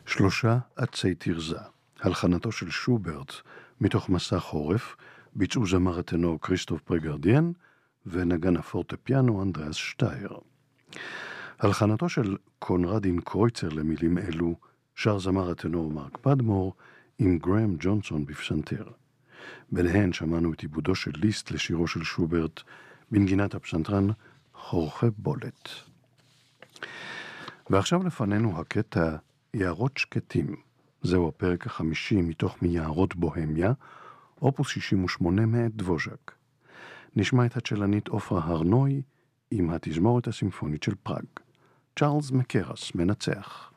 שלושה עצי תרזה, הלחנתו של שוברט מתוך מסע חורף, ביצעו זמר הטנור כריסטוף פרגרדיאן ונגן הפורטפיאנו אנדריאס שטייר. הלחנתו של קונרדין קרויצר למילים אלו שר זמר הטנור מרק פדמור עם גרהם ג'ונסון בפסנתר. ביניהן שמענו את עיבודו של ליסט לשירו של שוברט בנגינת הפסנתרן חורכה בולט. ועכשיו לפנינו הקטע יערות שקטים. זהו הפרק החמישי מתוך מיערות בוהמיה, אופוס 68 מאת דבוז'ק. נשמע את הצ'לנית אופרה הרנוי עם התזמורת הסימפונית של פראג. צ'ארלס מקרס מנצח.